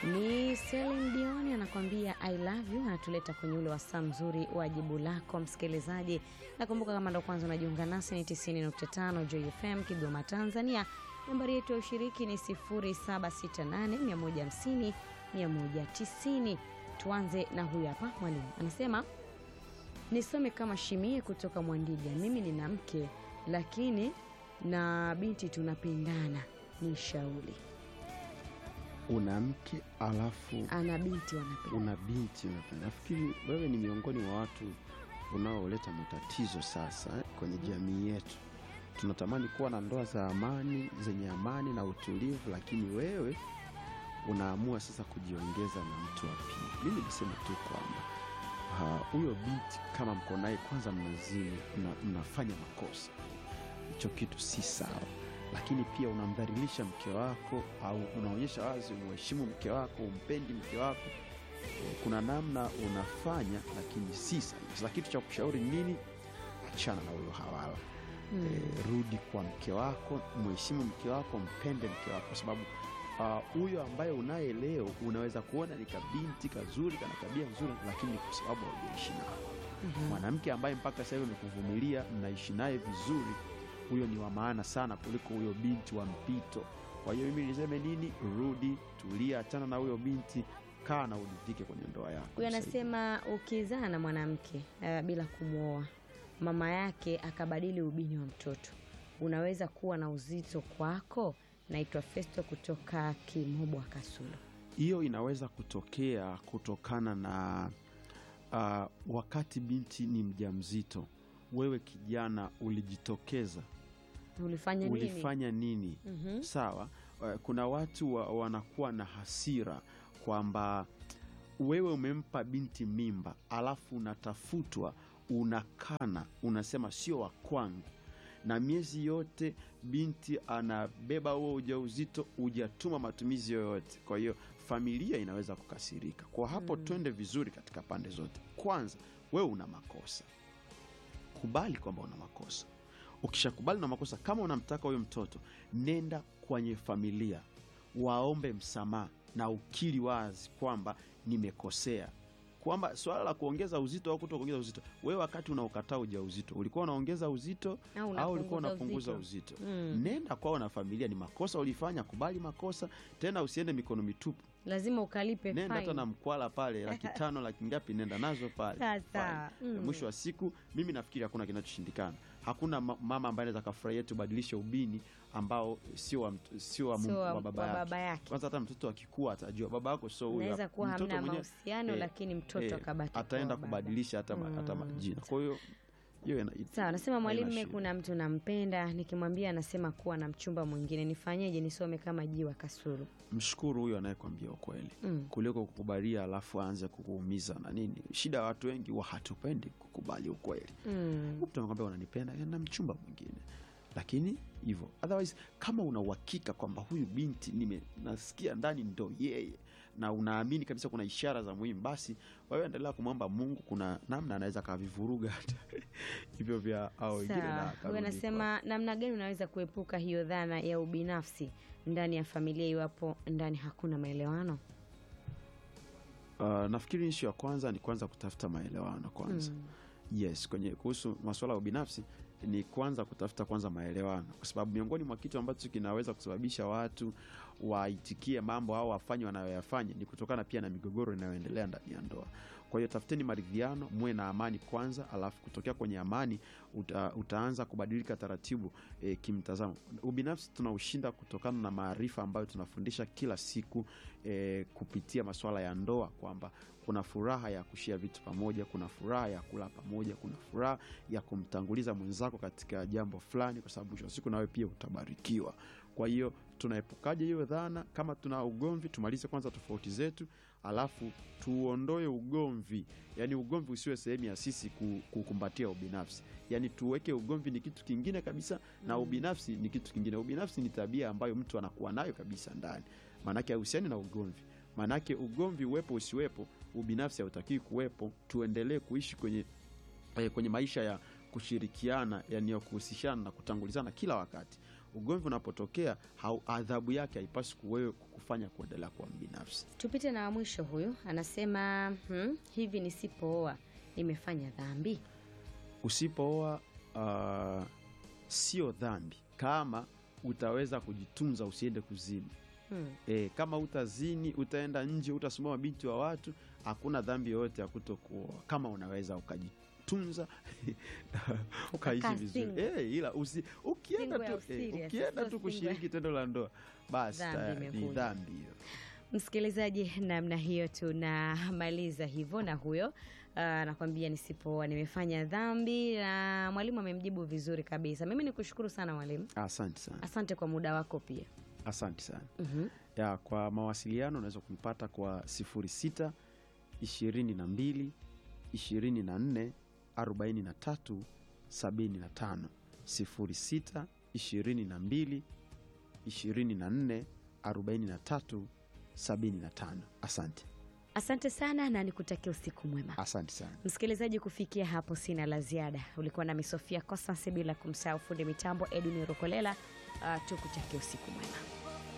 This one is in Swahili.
Ni Celine Dion anakuambia I love you, anatuleta kwenye ule wasaa mzuri wa jibu lako msikilizaji. Nakumbuka kama ndo kwanza unajiunga nasi, ni 90.5 Joy FM Kigoma Tanzania. Nambari yetu ya ushiriki ni 0768 150 190. Tuanze na huyu hapa mwalimu. Anasema nisome kama Shimie kutoka Mwandiga. Mimi nina mke lakini na binti tunapendana. Ni shauri. Una mke alafu ana binti wanapenda. Una binti unapenda. Nafikiri wewe ni miongoni mwa watu unaoleta matatizo sasa kwenye jamii yetu. Tunatamani kuwa na ndoa za amani, zenye amani na utulivu, lakini wewe unaamua sasa kujiongeza na mtu wa pili. Mimi niseme tu kwamba huyo binti kama mko naye kwanza mnazini, mnafanya makosa. Hicho kitu si sawa. Lakini pia unamdhalilisha mke wako au unaonyesha wazi umheshimu mke wako, umpendi mke wako. Kuna namna unafanya lakini si sahihi. Sasa kitu cha kushauri nini? Achana na huyo hawala. Rudi kwa mke wako, mheshimu mke wako, mpende mke wako, kwa sababu huyo ambaye unaye leo unaweza kuona ni kabinti kazuri, kana tabia nzuri, lakini kwa sababu hujaishi naye. Mwanamke ambaye mpaka sasa hivi umekuvumilia, mnaishi naye vizuri, huyo ni wa maana sana kuliko huyo binti wa mpito. Kwa hiyo mimi niseme nini? Rudi, tulia, achana na huyo binti, kaa na udhike kwenye ndoa yako. Huyo anasema ukizaa na mwanamke bila kumuoa, mama yake akabadili ubini wa mtoto, unaweza kuwa na uzito kwako. Naitwa Festo kutoka Kimobwa Kasulu. Hiyo inaweza kutokea kutokana na wakati binti ni mjamzito, wewe kijana ulijitokeza, ulifanya nini? Sawa. Kuna watu wanakuwa na hasira kwamba wewe umempa binti mimba, alafu unatafutwa, unakana, unasema sio wa kwangu, na miezi yote binti anabeba huo ujauzito, hujatuma matumizi yoyote. Kwa hiyo familia inaweza kukasirika. Kwa hapo twende vizuri katika pande zote. Kwanza, wewe una makosa. Kubali kwamba una makosa. Ukishakubali na makosa, kama unamtaka huyo mtoto, nenda kwenye familia, waombe msamaha na ukiri wazi kwamba nimekosea. Kwamba swala la kuongeza uzito au kutokuongeza uzito, wewe wakati unaokataa ujauzito ulikuwa unaongeza uzito au ulikuwa unapunguza uzito? Nenda kwao na familia, ni makosa ulifanya, kubali makosa, tena usiende mikono mitupu. Lazima ukalipe fine. Nenda hata na mkwala pale 500 laki ngapi, nenda nazo pale. Sasa mwisho wa siku mimi nafikiri hakuna kinachoshindikana. Hakuna mama ambaye anaweza kufurahia tubadilishe ubini ambao sio wa baba yake. Kwanza hata mtoto akikua atajua baba yako sio huyo. Anaweza kuwa hamna mahusiano lakini mtoto akabaki ataenda kubadilisha hata majina. Kwa hiyo sawa. Anasema mwalimu, mimi kuna mtu nampenda, nikimwambia anasema kuwa na mchumba mwingine, nifanyeje? Nisome kama Jiwa Kasulu. Mshukuru huyo anayekwambia ukweli kuliko kukubalia alafu aanze kukuumiza na nini. Shida ya watu wengi hatupendi kukubali ukweli. Mtu anakuambia unanipenda na mchumba mwingine, lakini hivyo. Otherwise, kama una uhakika kwamba huyu binti nasikia ndani ndo yeye, na unaamini kabisa kuna ishara za muhimu, basi wewe endelea kumwomba Mungu, kuna namna anaweza kavivuruga hata hivyo vya au wengine. Na wewe unasema namna gani unaweza kuepuka hiyo dhana ya ubinafsi ndani ya familia iwapo ndani hakuna maelewano? Nafikiri issue ya kwanza ni kwanza kutafuta maelewano kwanza. Yes, kuhusu masuala ya ubinafsi ni kwanza kutafuta kwanza maelewano, kwa sababu miongoni mwa kitu ambacho kinaweza kusababisha watu waitikie mambo au wafanye wanayoyafanya ni kutokana pia na migogoro inayoendelea ndani ya ndoa. Kwa hiyo tafuteni maridhiano, muwe na amani kwanza, alafu kutokea kwenye amani utaanza kubadilika taratibu kimtazamo. Ubinafsi tunaushinda kutokana na maarifa ambayo tunafundisha kila siku kupitia masuala ya ndoa, kwamba kuna furaha ya kushia vitu pamoja, kuna furaha ya kula pamoja, kuna furaha ya kumtanguliza mwenzako katika jambo fulani, kwa sababu mwisho wa siku nawe pia utabarikiwa. Kwa hiyo tunaepukaje hiyo dhana? Kama tuna ugomvi, tumalize kwanza tofauti zetu, alafu tuondoe ugomvi. Yani ugomvi usiwe sehemu ya sisi kukumbatia ubinafsi. Yani tuweke ugomvi ni kitu kingine kabisa, na ubinafsi ni kitu kingine. Ubinafsi ni tabia ambayo mtu anakuwa nayo kabisa ndani. Maanake hauhusiani na ugomvi. Maanake ugomvi uwepo usiwepo, ubinafsi hautaki kuwepo. Tuendelee kuishi kwenye maisha ya kushirikiana, yani ya kuhusishana na kutangulizana kila wakati. ugomvi unapotokea adhabu yake haipaswi wewe kukufanya kuendelea kuwa mbinafsi. Tupite na mwisho huyu anasema hivi nisipooa nimefanya dhambi? Usipooa sio dhambi kama utaweza kujitunza usiende kuzini. Kama utazini, utaenda nje, utasimama binti wa watu, hakuna dhambi yoyote ya kutokuoa kama unaweza ukajitunza ukaishi vizuri. Ila ukienda tu kushiriki tendo la ndoa, basi ni dhambi hiyo. Msikilizaji, namna hiyo tunamaliza hivyo, na huyo anakuambia nisipooa nimefanya dhambi, na mwalimu amemjibu vizuri kabisa. Mimi nikushukuru sana mwalimu. Asante sana. Asante kwa muda wako pia. Asante sana. Ya, kwa mawasiliano unaweza kunipata kwa 06 22 24 43 75. 06 22 24 43 75. Asante. Asante sana na nikutakia usiku mwema. Asante sana. Msikilizaji, kufikia hapo sina la ziada. Ulikuwa na Sofia Kosanse, bila kumsahau fundi mitambo Edwin Rokolela. Tukutakia usiku mwema.